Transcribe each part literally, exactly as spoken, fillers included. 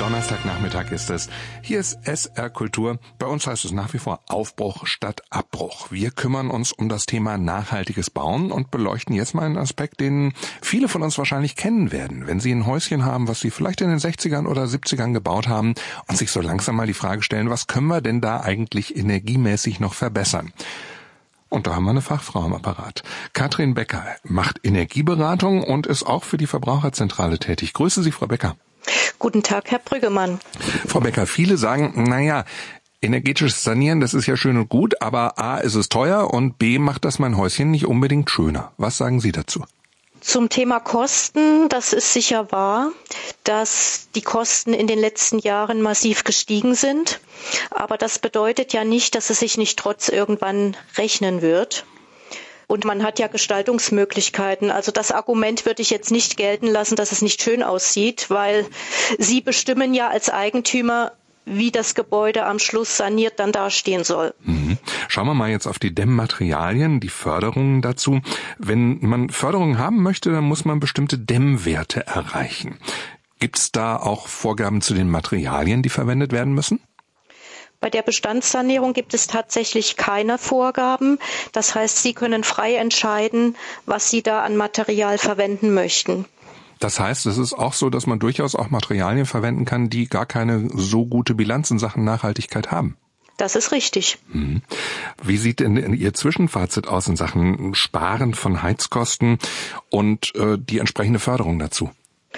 Donnerstagnachmittag ist es. Hier ist S R Kultur. Bei uns heißt es nach wie vor Aufbruch statt Abbruch. Wir kümmern uns um das Thema nachhaltiges Bauen und beleuchten jetzt mal einen Aspekt, den viele von uns wahrscheinlich kennen werden, wenn sie ein Häuschen haben, was sie vielleicht in den sechzigern oder siebzigern gebaut haben und sich so langsam mal die Frage stellen, was können wir denn da eigentlich energiemäßig noch verbessern? Und da haben wir eine Fachfrau am Apparat. Katrin Becker macht Energieberatung und ist auch für die Verbraucherzentrale tätig. Grüße Sie, Frau Becker. Guten Tag, Herr Brüggemann. Frau Becker, viele sagen, naja, energetisches Sanieren, das ist ja schön und gut, aber A, ist es teuer und B, macht das mein Häuschen nicht unbedingt schöner. Was sagen Sie dazu? Zum Thema Kosten, das ist sicher wahr, dass die Kosten in den letzten Jahren massiv gestiegen sind. Aber das bedeutet ja nicht, dass es sich nicht trotz irgendwann rechnen wird. Und man hat ja Gestaltungsmöglichkeiten. Also das Argument würde ich jetzt nicht gelten lassen, dass es nicht schön aussieht, weil Sie bestimmen ja als Eigentümer, wie das Gebäude am Schluss saniert dann dastehen soll. Mhm. Schauen wir mal jetzt auf die Dämmmaterialien, die Förderungen dazu. Wenn man Förderungen haben möchte, dann muss man bestimmte Dämmwerte erreichen. Gibt es da auch Vorgaben zu den Materialien, die verwendet werden müssen? Bei der Bestandssanierung gibt es tatsächlich keine Vorgaben. Das heißt, Sie können frei entscheiden, was Sie da an Material verwenden möchten. Das heißt, es ist auch so, dass man durchaus auch Materialien verwenden kann, die gar keine so gute Bilanz in Sachen Nachhaltigkeit haben. Das ist richtig. Mhm. Wie sieht denn Ihr Zwischenfazit aus in Sachen Sparen von Heizkosten und äh, die entsprechende Förderung dazu?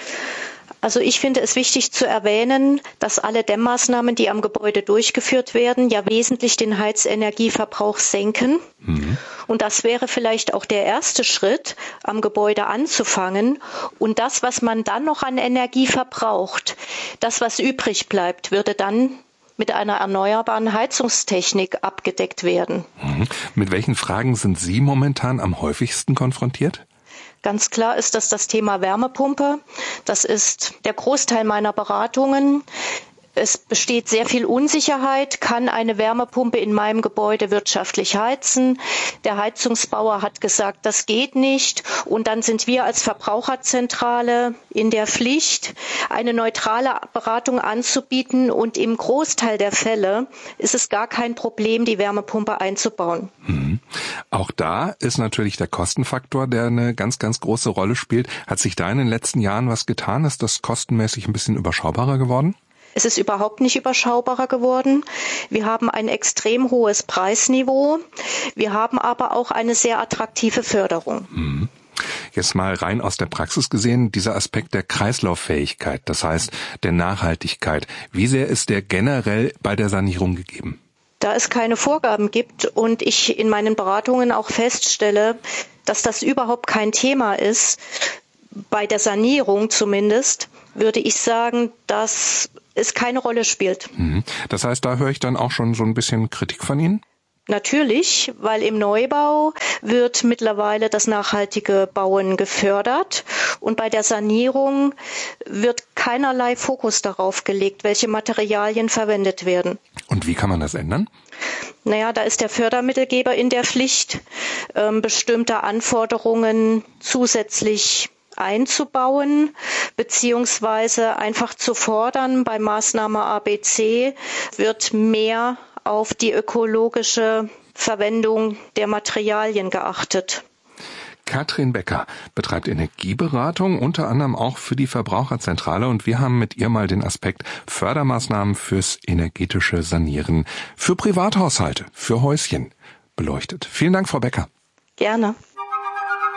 Also ich finde es wichtig zu erwähnen, dass alle Dämmmaßnahmen, die am Gebäude durchgeführt werden, ja wesentlich den Heizenergieverbrauch senken. Mhm. Und das wäre vielleicht auch der erste Schritt, am Gebäude anzufangen. Und das, was man dann noch an Energie verbraucht, das, was übrig bleibt, würde dann mit einer erneuerbaren Heizungstechnik abgedeckt werden. Mhm. Mit welchen Fragen sind Sie momentan am häufigsten konfrontiert? Ganz klar ist das das Thema Wärmepumpe. Das ist der Großteil meiner Beratungen. Es besteht sehr viel Unsicherheit. Kann eine Wärmepumpe in meinem Gebäude wirtschaftlich heizen? Der Heizungsbauer hat gesagt, das geht nicht. Und dann sind wir als Verbraucherzentrale in der Pflicht, eine neutrale Beratung anzubieten. Und im Großteil der Fälle ist es gar kein Problem, die Wärmepumpe einzubauen. Mhm. Auch da ist natürlich der Kostenfaktor, der eine ganz, ganz große Rolle spielt. Hat sich da in den letzten Jahren was getan? Ist das kostenmäßig ein bisschen überschaubarer geworden? Es ist überhaupt nicht überschaubarer geworden. Wir haben ein extrem hohes Preisniveau. Wir haben aber auch eine sehr attraktive Förderung. Mhm. Jetzt mal rein aus der Praxis gesehen, dieser Aspekt der Kreislauffähigkeit, das heißt der Nachhaltigkeit. Wie sehr ist der generell bei der Sanierung gegeben? Da es keine Vorgaben gibt und ich in meinen Beratungen auch feststelle, dass das überhaupt kein Thema ist, bei der Sanierung zumindest, würde ich sagen, dass es keine Rolle spielt. Das heißt, da höre ich dann auch schon so ein bisschen Kritik von Ihnen? Natürlich, weil im Neubau wird mittlerweile das nachhaltige Bauen gefördert und bei der Sanierung wird keinerlei Fokus darauf gelegt, welche Materialien verwendet werden. Und wie kann man das ändern? Naja, da ist der Fördermittelgeber in der Pflicht, ähm, bestimmte Anforderungen zusätzlich einzubauen, beziehungsweise einfach zu fordern. Bei Maßnahme A B C wird mehr auf die ökologische Verwendung der Materialien geachtet. Katrin Becker betreibt Energieberatung, unter anderem auch für die Verbraucherzentrale, und wir haben mit ihr mal den Aspekt Fördermaßnahmen fürs energetische Sanieren für Privathaushalte, für Häuschen beleuchtet. Vielen Dank, Frau Becker. Gerne.